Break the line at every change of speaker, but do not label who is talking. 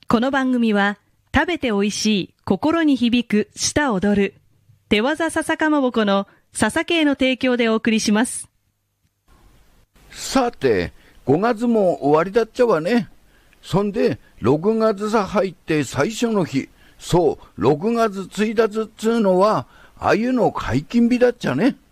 この番組は食べておいしい、心に響く、舌踊る手技笹かまぼこの笹系の提供でお送りします。
さて5月も終わりだっちゃわね。そんで6月さ入って最初の日、そう6月1日っつうのは鮎の解禁日だっちゃね。